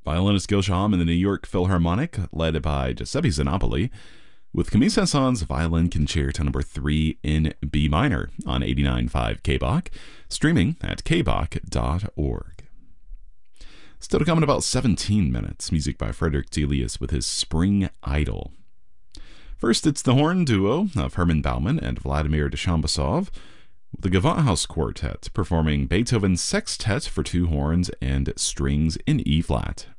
Violinist Gilsham in the New York Philharmonic, led by Giuseppe Zanopoli, with Camille Saint-Saëns' Violin Concerto No. 3 in B minor on 89.5 KBach, streaming at kbach.org. Still to come in about 17 minutes, music by Frederick Delius with his Spring Idyll. First, it's the horn duo of Herman Baumann and Vladimir Deshambasov, with the Gewandhaus Quartet performing Beethoven's Sextet for two horns and strings in E-flat.